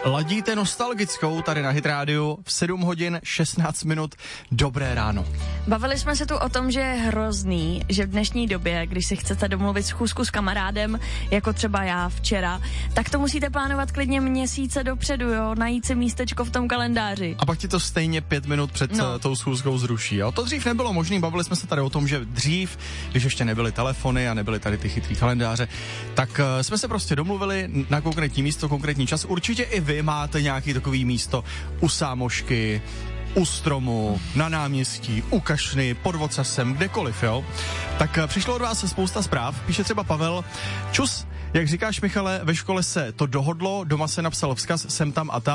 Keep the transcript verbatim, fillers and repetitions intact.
Ladíte nostalgickou tady na Hit Rádiu v sedm hodin šestnáct minut. Dobré ráno. Bavili jsme se tu o tom, že je hrozný, že v dnešní době, když si chcete domluvit schůzku s kamarádem, jako třeba já včera, tak to musíte plánovat klidně měsíce dopředu, jo, najít si místečko v tom kalendáři. A pak ti to stejně pět minut před no. tou schůzkou zruší, jo. To dřív nebylo možné, bavili jsme se tady o tom, že dřív, když ještě nebyly telefony a nebyly tady ty chytrý kalendáře, tak uh, jsme se prostě domluvili na konkrétní místo, konkrétní čas. Určitě i vy máte nějaký takový místo u sámošky, u stromu, na náměstí, u kašny, pod vocasem, kdekoliv, jo. Tak uh, přišlo od vás spousta zpráv, píše třeba Pavel. Čus, jak říkáš, Michale, ve škole se to dohodlo, doma se napsal vzkaz sem tam a tam.